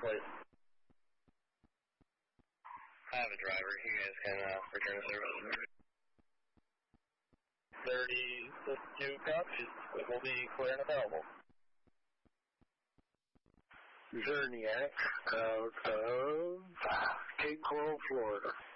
plate. I have a driver. You guys can return to service. 32 copies. It will be clear and available. Zerniak out of Cape Coral, Florida.